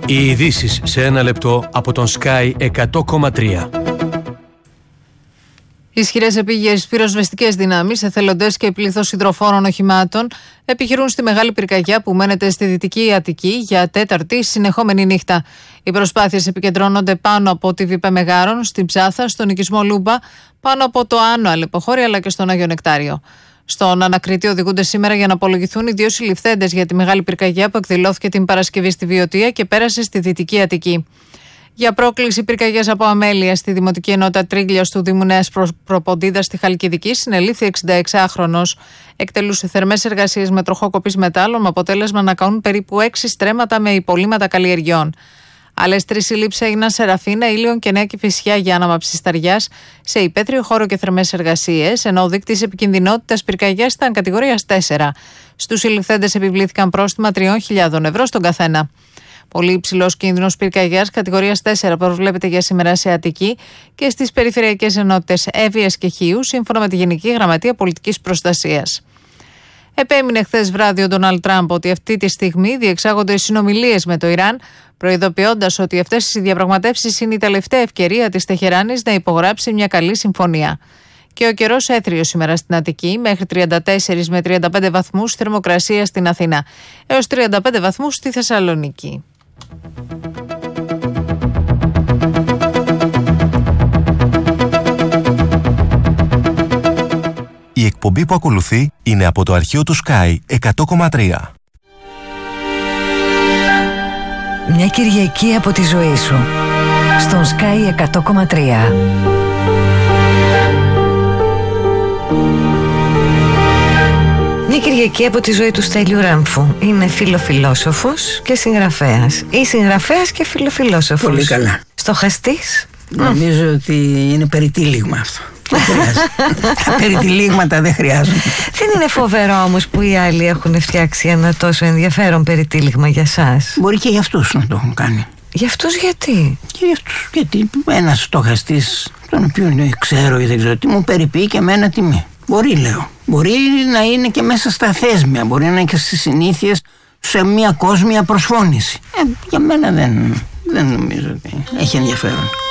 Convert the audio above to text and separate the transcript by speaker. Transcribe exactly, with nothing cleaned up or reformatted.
Speaker 1: Οι ειδήσεις σε ένα λεπτό από τον Sky εκατό κόμμα τρία.
Speaker 2: Ισχυρές επίγειες πυροσβεστικές δυνάμεις, εθελοντές και πλήθος υδροφόρων οχημάτων επιχειρούν στη μεγάλη πυρκαγιά που μένεται στη Δυτική Αττική για τέταρτη συνεχόμενη νύχτα. Οι προσπάθειες επικεντρώνονται πάνω από τη Β' Μεγάρων, στην Ψάθα, στον οικισμό Λούμπα, πάνω από το Άνω Αλεποχώρι αλλά και στον Άγιο Νεκτάριο. Στον Ανακριτή οδηγούνται σήμερα για να απολογηθούν οι δύο συλληφθέντες για τη μεγάλη πυρκαγιά που εκδηλώθηκε την Παρασκευή στη Βιωτία και πέρασε στη Δυτική Αττική. Για πρόκληση πυρκαγιάς από αμέλεια στη Δημοτική Ενότητα Τρίγλιας του Δήμου Νέας Προποντίδας στη Χαλκιδική, συνελήφθη εξηνταεξάχρονος. Εκτελούσε θερμές εργασίες με τροχόκοπης μετάλλων με αποτέλεσμα να κάνουν περίπου έξι στρέμματα με υπολείμματα καλλιεργιών. Άλλες τρεις συλλήψεις έγιναν σε Ραφίνα, Ήλιον και Νέα Κηφισιά για άναμα ψισταριάς σε υπαίθριο χώρο και θερμές εργασίες, ενώ ο δείκτης επικινδυνότητας πυρκαγιάς ήταν κατηγορίας τέσσερα. Στους συλληφθέντες επιβλήθηκαν πρόστιμα τριών χιλιάδων ευρώ στον καθένα. Πολύ υψηλός κίνδυνος πυρκαγιάς κατηγορίας τέσσερα προβλέπεται για σήμερα σε Αττική και στις περιφερειακές ενότητες Εύβοιας και Χίου, σύμφωνα με τη Γενική Γραμματεία Πολιτικής Προστασίας. Επέμεινε χθες βράδυ ο Ντόναλντ Τραμπ ότι αυτή τη στιγμή διεξάγονται συνομιλίες με το Ιράν, προειδοποιώντας ότι αυτές οι διαπραγματεύσεις είναι η τελευταία ευκαιρία της Τεχεράνης να υπογράψει μια καλή συμφωνία. Και ο καιρός έθριος σήμερα στην Αττική, μέχρι τριάντα τέσσερα με τριάντα πέντε βαθμούς θερμοκρασία στην Αθήνα, έως τριάντα πέντε βαθμούς στη Θεσσαλονίκη.
Speaker 3: Η εκπομπή που ακολουθεί είναι από το αρχείο του Sky εκατό κόμμα τρία.
Speaker 4: Μια Κυριακή από τη ζωή σου στον Sky εκατό κόμμα τρία. Μια Κυριακή από τη ζωή του Στέλιου Ράμφου. Είναι φιλοφιλόσοφος και συγγραφέας. Ή συγγραφέας και φιλοφιλόσοφος.
Speaker 5: Πολύ καλά.
Speaker 4: Στοχαστής.
Speaker 5: Νομίζω mm. ότι είναι περιτύλιγμα αυτό. Τα περιτυλίγματα δεν χρειάζονται.
Speaker 4: Δεν είναι φοβερό όμως που οι άλλοι έχουν φτιάξει ένα τόσο ενδιαφέρον περιτύλιγμα για σας?
Speaker 5: Μπορεί και για αυτούς να το έχουν κάνει.
Speaker 4: Για αυτούς γιατί?
Speaker 5: Και για αυτούς γιατί ένας στοχαστής, τον οποίο ξέρω ή δεν ξέρω τι, μου περιποιεί και εμένα τιμή. Μπορεί, λέω. Μπορεί να είναι και μέσα στα θέσμια, μπορεί να είναι και στις συνήθειες, σε μια κόσμια προσφώνηση. Ε, για μένα δεν, δεν νομίζω ότι έχει ενδιαφέρον.